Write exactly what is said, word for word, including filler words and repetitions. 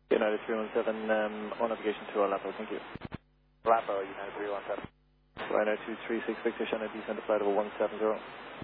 United three one seven, um, on navigation to Lapo, thank you. Lapo, United three one seven. Ryanair two three six Victor, Shannon descend to flight over one seven zero.